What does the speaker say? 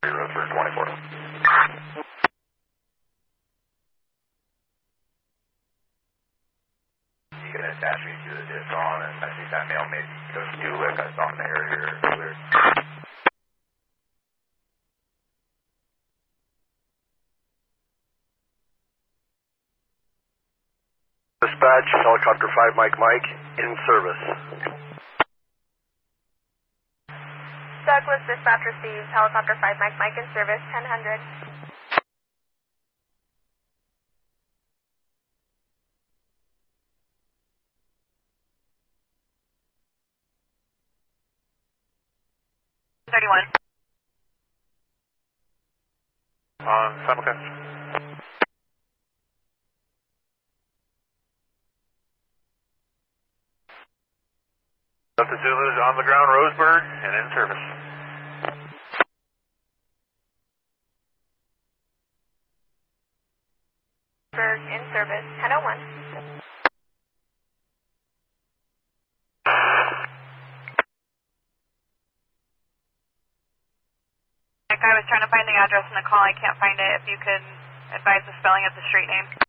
Roseburg 24. You can attach me to the disc on, and I think that mail maybe goes to like I saw in the area earlier. Dispatch, helicopter 5 Mike, in service. Douglas dispatch receives helicopter 5 Mike in service 1000. Simulcast. Delta Zulu's on the ground, Roseburg, and in service. In service 1001. I was trying to find the address in the call. I can't find it. If you could advise the spelling of the street name.